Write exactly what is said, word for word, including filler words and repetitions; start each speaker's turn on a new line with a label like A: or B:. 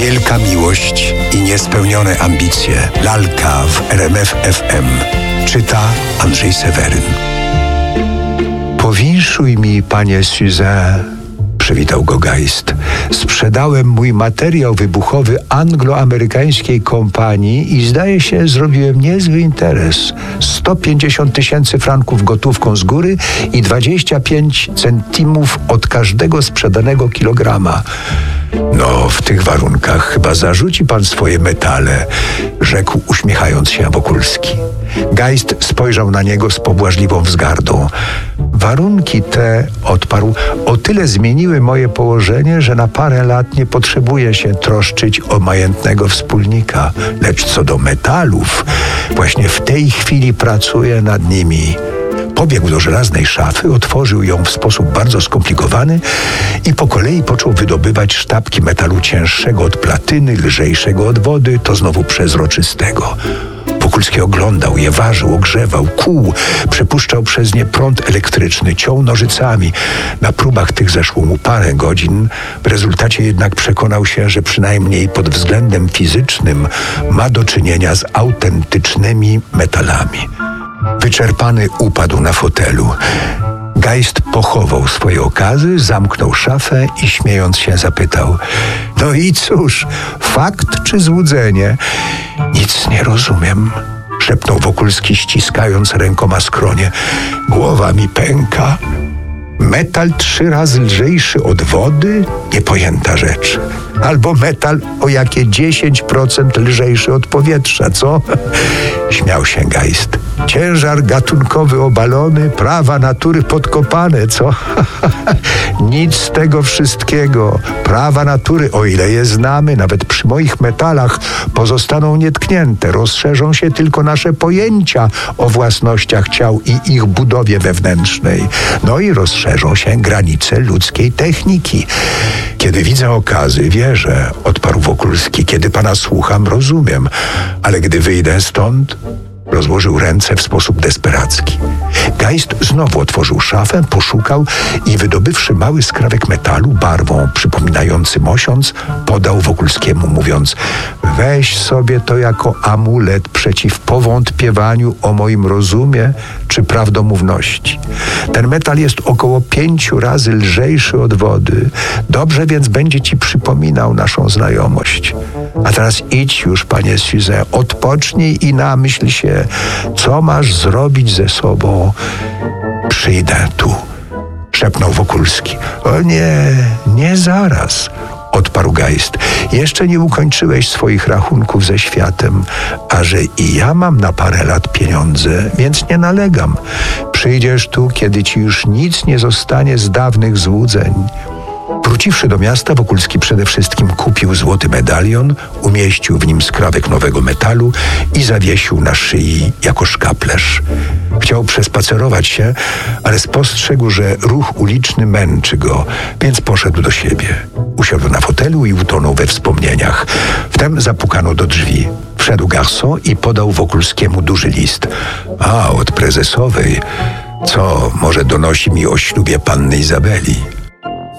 A: Wielka miłość i niespełnione ambicje. Lalka w R M F F M. Czyta Andrzej Seweryn. Powinszuj mi, panie Suzin, przywitał go Geist. Sprzedałem mój materiał wybuchowy anglo-amerykańskiej kompanii i zdaje się, zrobiłem niezły interes. sto pięćdziesiąt tysięcy franków gotówką z góry i dwadzieścia pięć centimów od każdego sprzedanego kilograma. No, w tych warunkach chyba zarzuci pan swoje metale, rzekł uśmiechając się Wokulski. Geist spojrzał na niego z pobłażliwą wzgardą. Warunki te, odparł, o tyle zmieniły moje położenie, że na parę lat nie potrzebuję się troszczyć o majętnego wspólnika. Lecz co do metalów, właśnie w tej chwili pracuję nad nimi. Pobiegł do żelaznej szafy, otworzył ją w sposób bardzo skomplikowany i po kolei począł wydobywać sztabki metalu cięższego od platyny, lżejszego od wody, to znowu przezroczystego. Wokulski oglądał je, ważył, ogrzewał, kuł, przepuszczał przez nie prąd elektryczny, ciął nożycami. Na próbach tych zeszło mu parę godzin. W rezultacie jednak przekonał się, że przynajmniej pod względem fizycznym ma do czynienia z autentycznymi metalami. Wyczerpany upadł na fotelu. Geist pochował swoje okazy, zamknął szafę i śmiejąc się zapytał: no i cóż, fakt czy złudzenie? Nic nie rozumiem, szepnął Wokulski, ściskając rękoma skronie. Głowa mi pęka. Metal trzy razy lżejszy od wody? Niepojęta rzecz. Albo metal o jakie dziesięć procent lżejszy od powietrza, co? Śmiał się Geist. Ciężar gatunkowy obalony, prawa natury podkopane, co? Nic z tego wszystkiego. Prawa natury, o ile je znamy, nawet przy moich metalach, pozostaną nietknięte. Rozszerzą się tylko nasze pojęcia o własnościach ciał i ich budowie wewnętrznej. No i rozszerzą się granice ludzkiej techniki. Kiedy widzę okazy, wierzę, odparł Wokulski. Kiedy pana słucham, rozumiem. Ale gdy wyjdę stąd... Rozłożył ręce w sposób desperacki. Geist znowu otworzył szafę, poszukał i wydobywszy mały skrawek metalu barwą przypominający mosiąc, podał Wokulskiemu, mówiąc: weź sobie to jako amulet przeciw powątpiewaniu o moim rozumie czy prawdomówności. Ten metal jest około pięciu razy lżejszy od wody. Dobrze więc będzie ci przypominał naszą znajomość. A teraz idź już, panie Suzin, odpocznij i namyśl się, co masz zrobić ze sobą. Przyjdę tu, szepnął Wokulski. O nie, nie zaraz, odparł Geist. Jeszcze nie ukończyłeś swoich rachunków ze światem, a że i ja mam na parę lat pieniądze, więc nie nalegam. Przyjdziesz tu, kiedy ci już nic nie zostanie z dawnych złudzeń. Wróciwszy do miasta, Wokulski przede wszystkim kupił złoty medalion, umieścił w nim skrawek nowego metalu i zawiesił na szyi jako szkaplerz. Chciał przespacerować się, ale spostrzegł, że ruch uliczny męczy go, więc poszedł do siebie. Usiadł na fotelu i utonął we wspomnieniach. Wtem zapukano do drzwi. Wszedł garçon i podał Wokulskiemu duży list. A, od prezesowej. Co, może donosi mi o ślubie panny Izabeli?